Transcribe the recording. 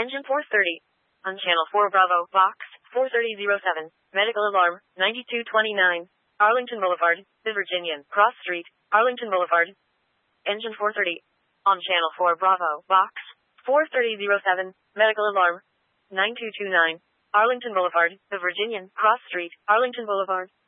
Engine 430. On Channel 4 Bravo, Box 43007. Medical alarm, 9229. Arlington Boulevard, The Virginian, Cross Street, Arlington Boulevard. Engine 430. On Channel 4 Bravo, Box 43007. Medical alarm, 9229. Arlington Boulevard, The Virginian, Cross Street, Arlington Boulevard.